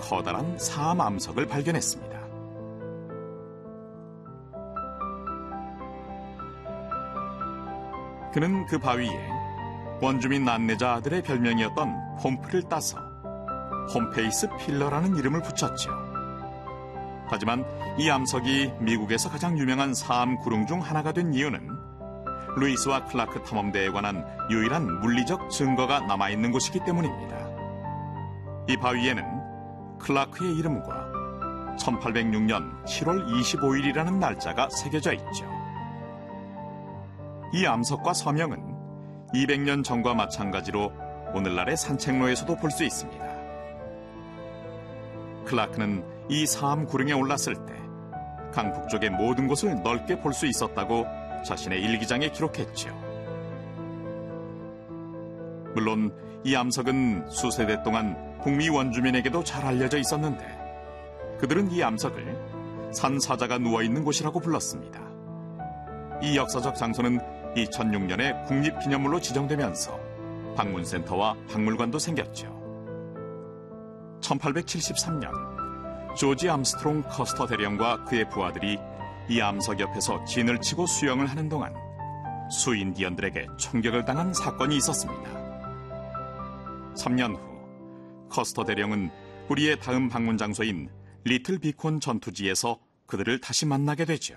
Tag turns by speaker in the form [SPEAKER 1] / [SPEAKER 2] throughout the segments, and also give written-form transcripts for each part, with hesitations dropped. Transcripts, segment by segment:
[SPEAKER 1] 커다란 사암 암석을 발견했습니다. 그는 그 바위에 원주민 난내자 아들의 별명이었던 폼프를 따서 홈페이스 필러라는 이름을 붙였죠. 하지만 이 암석이 미국에서 가장 유명한 사암 구릉 중 하나가 된 이유는 루이스와 클라크 탐험대에 관한 유일한 물리적 증거가 남아있는 곳이기 때문입니다. 이 바위에는 클라크의 이름과 1806년 7월 25일이라는 날짜가 새겨져 있죠. 이 암석과 서명은 200년 전과 마찬가지로 오늘날의 산책로에서도 볼 수 있습니다. 클라크는 이 사암 구릉에 올랐을 때 강북쪽의 모든 곳을 넓게 볼 수 있었다고 자신의 일기장에 기록했죠. 물론 이 암석은 수세대 동안 북미 원주민에게도 잘 알려져 있었는데 그들은 이 암석을 산사자가 누워있는 곳이라고 불렀습니다. 이 역사적 장소는 2006년에 국립기념물로 지정되면서 방문센터와 박물관도 생겼죠. 1873년 조지 암스트롱 커스터 대령과 그의 부하들이 이 암석 옆에서 진을 치고 수영을 하는 동안 수인디언들에게 총격을 당한 사건이 있었습니다. 3년 후 커스터 대령은 우리의 다음 방문 장소인 리틀 비콘 전투지에서 그들을 다시 만나게 되죠.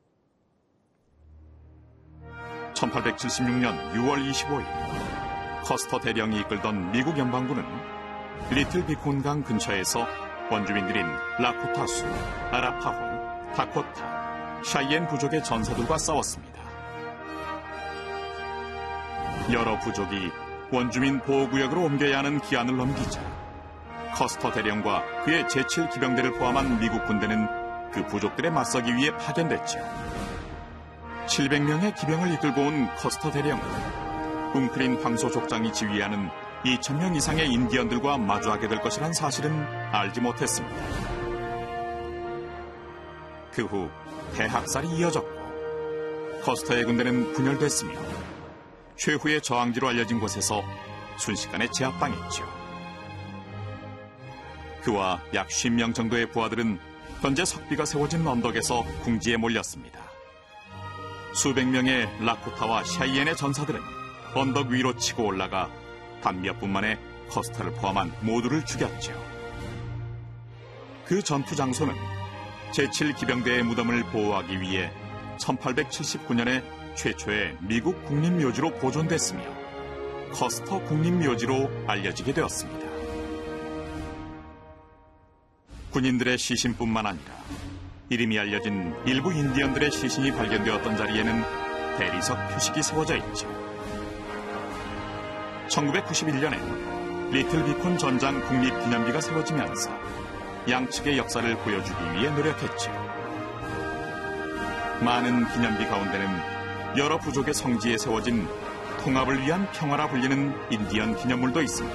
[SPEAKER 1] 1876년 6월 25일 커스터 대령이 이끌던 미국 연방군은 리틀 비콘강 근처에서 원주민들인 라코타수, 아라파호, 다코타, 샤이엔 부족의 전사들과 싸웠습니다. 여러 부족이 원주민 보호구역으로 옮겨야 하는 기한을 넘기자 커스터 대령과 그의 제7기병대를 포함한 미국 군대는 그 부족들에 맞서기 위해 파견됐죠. 700명의 기병을 이끌고 온 커스터 대령은 웅크린 황소족장이 지휘하는 2,000명 이상의 인디언들과 마주하게 될 것이란 사실은 알지 못했습니다. 그 후 대학살이 이어졌고 커스터의 군대는 분열됐으며 최후의 저항지로 알려진 곳에서 순식간에 제압당했죠. 그와 약 50명 정도의 부하들은 현재 석비가 세워진 언덕에서 궁지에 몰렸습니다. 수백 명의 라코타와 샤이엔의 전사들은 언덕 위로 치고 올라가 단 몇 분 만에 커스터를 포함한 모두를 죽였죠. 그 전투 장소는 제7기병대의 무덤을 보호하기 위해 1879년에 최초의 미국 국립묘지로 보존됐으며 커스터 국립묘지로 알려지게 되었습니다. 군인들의 시신뿐만 아니라 이름이 알려진 일부 인디언들의 시신이 발견되었던 자리에는 대리석 표식이 세워져 있죠. 1991년엔 리틀 비콘 전장 국립기념비가 세워지면서 양측의 역사를 보여주기 위해 노력했죠. 많은 기념비 가운데는 여러 부족의 성지에 세워진 통합을 위한 평화라 불리는 인디언 기념물도 있습니다.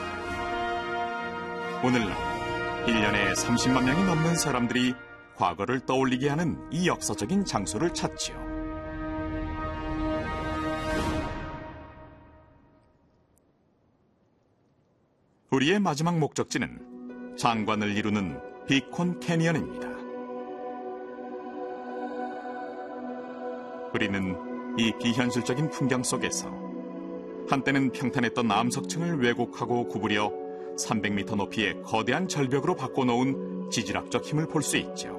[SPEAKER 1] 오늘날 1년에 30만 명이 넘는 사람들이 과거를 떠올리게 하는 이 역사적인 장소를 찾지요. 우리의 마지막 목적지는 장관을 이루는 비콘 캐니언입니다. 우리는 이 비현실적인 풍경 속에서 한때는 평탄했던 암석층을 왜곡하고 구부려 300m 높이의 거대한 절벽으로 바꿔놓은 지질학적 힘을 볼 수 있죠.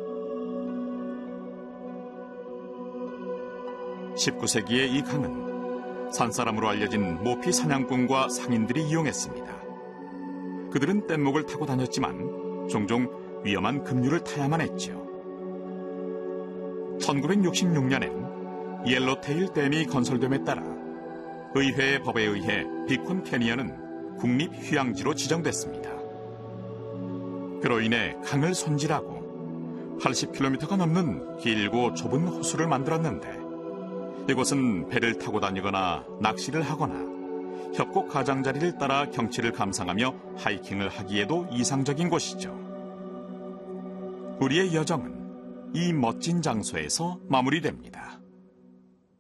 [SPEAKER 1] 19세기의 이 강은 산사람으로 알려진 모피 사냥꾼과 상인들이 이용했습니다. 그들은 뗏목을 타고 다녔지만 종종 위험한 급류를 타야만 했죠. 1966년엔 옐로테일 댐이 건설됨에 따라 의회의 법에 의해 비콘 캐니언은 국립휴양지로 지정됐습니다. 그로 인해 강을 손질하고 80km가 넘는 길고 좁은 호수를 만들었는데 이곳은 배를 타고 다니거나 낚시를 하거나 협곡 가장자리를 따라 경치를 감상하며 하이킹을 하기에도 이상적인 곳이죠. 우리의 여정은 이 멋진 장소에서 마무리됩니다.